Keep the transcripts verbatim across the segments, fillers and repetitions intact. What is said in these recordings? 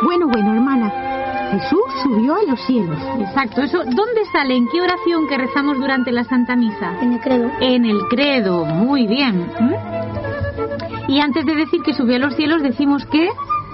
Bueno, bueno, hermana, Jesús subió a los cielos. Exacto. Eso, ¿dónde sale? ¿En qué oración que rezamos durante la Santa Misa? En el credo. En el credo. Muy bien. ¿Mm? Y antes de decir que subió a los cielos, decimos que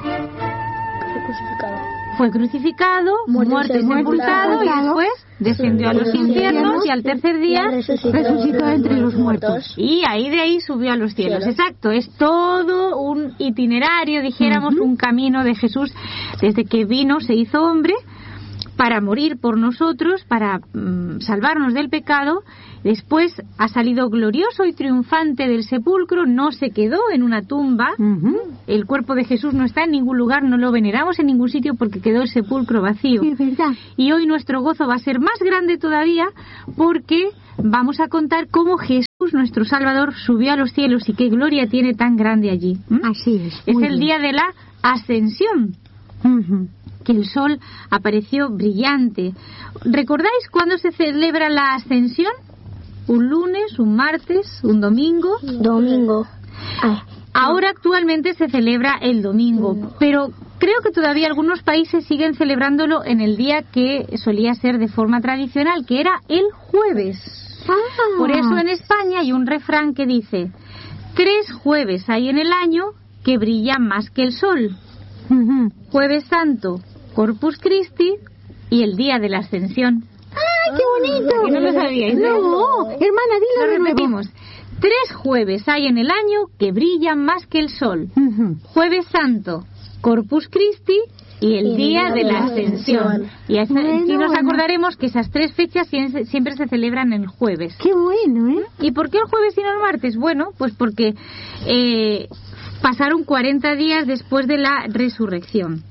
Fue crucificado. fue crucificado, Muerto y muerto y sepultado, sepultado, y después descendió a los infiernos y al tercer día resucitó entre los muertos. y ahí de ahí subió a los cielos. Cielos. Exacto, es todo un itinerario, dijéramos, uh-huh. un camino de Jesús desde que vino, se hizo hombre para morir por nosotros, para mm, salvarnos del pecado. Después ha salido glorioso y triunfante del sepulcro, no se quedó en una tumba. Uh-huh. El cuerpo de Jesús no está en ningún lugar, no lo veneramos en ningún sitio porque quedó el sepulcro vacío. Es verdad. Y hoy nuestro gozo va a ser más grande todavía porque vamos a contar cómo Jesús, nuestro Salvador, subió a los cielos y qué gloria tiene tan grande allí. ¿Mm? Así es. Es muy el bien. día de la Ascensión. Uh-huh. Que el sol apareció brillante. ¿Recordáis cuándo se celebra la Ascensión? ¿Un lunes, un martes, un domingo? Domingo. Ay. Ahora actualmente se celebra el domingo, pero creo que todavía algunos países siguen celebrándolo en el día que solía ser de forma tradicional, que era el jueves. Ah. Por eso en España hay un refrán que dice: tres jueves hay en el año que brillan más que el sol. Uh-huh. Jueves Santo, Corpus Christi y el día de la Ascensión. ¡Ay, qué bonito! ¿Que no lo sabíais? ¿eh? No, hermana, dilo Lo de nuevo. repetimos. Tres jueves hay en el año que brillan más que el sol. Uh-huh. Jueves Santo, Corpus Christi y el Y día el de día la de la Ascensión. Ascensión. Y así Bueno, nos bueno. acordaremos que esas tres fechas siempre siempre se celebran el jueves. Qué bueno, ¿eh? ¿Y por qué el jueves y no el martes? Bueno, pues porque eh, pasaron cuarenta días después de la resurrección.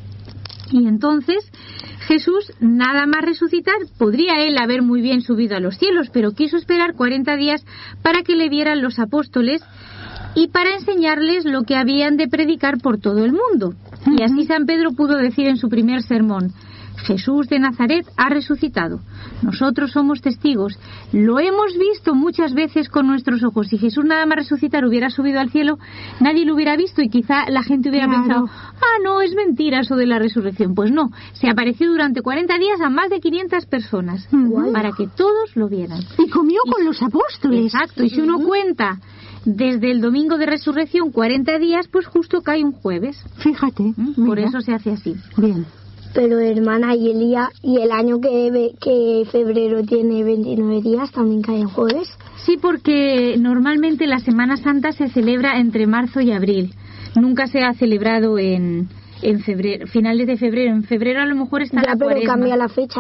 Y entonces Jesús, nada más resucitar, podría él haber muy bien subido a los cielos, pero quiso esperar cuarenta días para que le vieran los apóstoles y para enseñarles lo que habían de predicar por todo el mundo. Uh-huh. Y así San Pedro pudo decir en su primer sermón: Jesús de Nazaret ha resucitado. Nosotros somos testigos. Lo hemos visto muchas veces con nuestros ojos. Si Jesús nada más resucitar hubiera subido al cielo, nadie lo hubiera visto y quizá la gente hubiera Claro. pensado: ah, no, es mentira eso de la resurrección. Pues no, se apareció durante cuarenta días a más de quinientas personas, Uh-huh. para que todos lo vieran. Y comió Y- con los apóstoles. Exacto, y si uno cuenta desde el domingo de resurrección cuarenta días, pues justo cae un jueves. Fíjate. ¿Mm? Por mira. eso se hace así. Bien. Pero hermana, y el día y el año que ve- que febrero tiene veintinueve días también cae en jueves. Sí, porque normalmente la Semana Santa se celebra entre marzo y abril. Nunca se ha celebrado en, en febrero, finales de febrero. En febrero a lo mejor está Ya, la pero Cuaresma. cambia la fecha.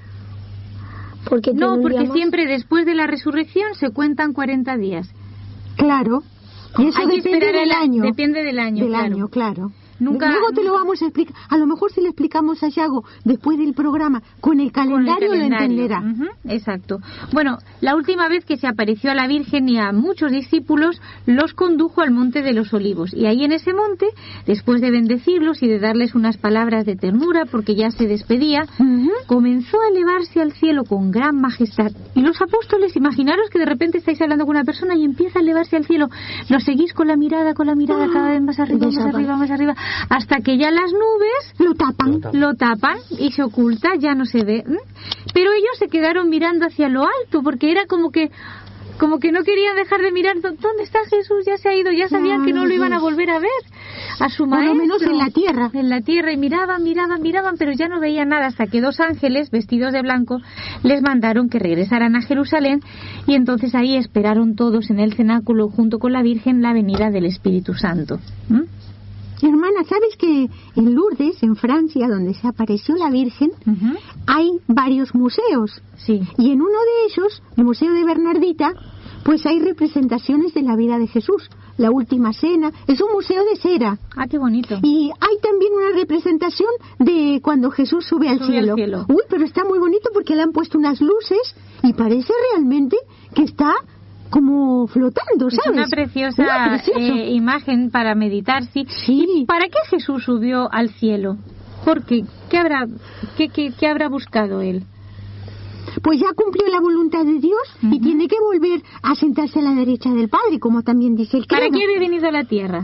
Porque tiene No, un porque día más. siempre después de la resurrección se cuentan cuarenta días. Claro. Y eso Hay que depende esperar del el- año. Depende del año, Del claro. año, claro. Nunca- Luego te lo vamos a explicar. A lo mejor si le explicamos a Yago después del programa con el Con el calendario, lo calendario. entenderá. Ujú, exacto. Bueno, la última vez que se apareció a la Virgen y a muchos discípulos, los condujo al Monte de los Olivos. Y ahí en ese monte, después de bendecirlos y de darles unas palabras de ternura, porque ya se despedía, Ujú. comenzó a elevarse al cielo con gran majestad. Y los apóstoles, imaginaros que de repente estáis hablando con una persona y empieza a elevarse al cielo. Lo seguís con la mirada, con la mirada, cada vez más arriba, más Desaparece. arriba, más arriba, hasta que ya las nubes Lo tapan. lo tapan y se oculta, ya no se ve. ¿eh? Pero ellos se quedaron mirando hacia lo alto porque era como que como que no querían dejar de mirar. ¿Dónde está Jesús? Ya se ha ido, ya sabían que no lo iban a volver a ver a su Por maestro. lo menos en la tierra. En la tierra, y miraban, miraban, miraban, pero ya no veían nada hasta que dos ángeles vestidos de blanco les mandaron que regresaran a Jerusalén, y entonces ahí esperaron todos en el cenáculo junto con la Virgen la venida del Espíritu Santo. ¿Mm? Hermana, ¿sabes que en Lourdes, en Francia, donde se apareció la Virgen, Ujú. hay varios museos? Sí. Y en uno de ellos, el Museo de Bernardita, pues hay representaciones de la vida de Jesús. La Última Cena. Es un museo de cera. Ah, qué bonito. Y hay también una representación de cuando Jesús sube al Sube cielo. al cielo. Uy, pero está muy bonito porque le han puesto unas luces y parece realmente que está como flotando, Es ¿sabes? una preciosa Una precioso. eh, imagen para meditar, sí. Sí. ¿Y para qué Jesús subió al cielo? ¿Por qué? ¿Qué habrá, qué, qué, qué habrá buscado él? Pues ya cumplió la voluntad de Dios y tiene que volver a sentarse a la derecha del Padre, como también dice el credo. ¿Para qué había venido a la tierra?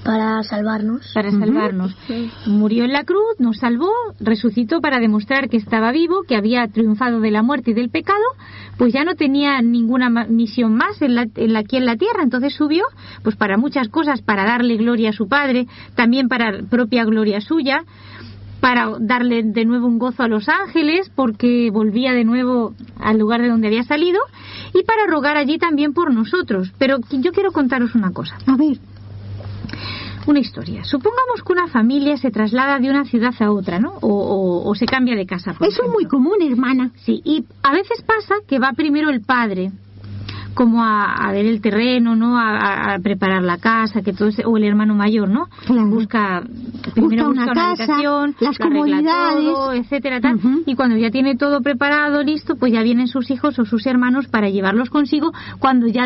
Para salvarnos. Para salvarnos. Uh-huh. Murió en la cruz, nos salvó, resucitó para demostrar que estaba vivo, que había triunfado de la muerte y del pecado, pues ya no tenía ninguna misión más en la, en la, aquí en la tierra. Entonces subió pues para muchas cosas, para darle gloria a su Padre, también para propia gloria suya, para darle de nuevo un gozo a los ángeles, porque volvía de nuevo al lugar de donde había salido, y para rogar allí también por nosotros. Pero yo quiero contaros una cosa. A ver. Una historia. Supongamos que una familia se traslada de una ciudad a otra, ¿no? O, o, o se cambia de casa. Por Eso ejemplo. Es muy común, hermana. Sí, y a veces pasa que va primero el padre, como a, a ver el terreno, ¿no? A, a preparar la casa, que todo ese, o el hermano mayor, ¿no? Claro. Busca primero busca una, busca una casa, habitación, las lo arregla comodidades, todo, etcétera, tal. Uh-huh. Y cuando ya tiene todo preparado, listo, pues ya vienen sus hijos o sus hermanos para llevarlos consigo cuando ya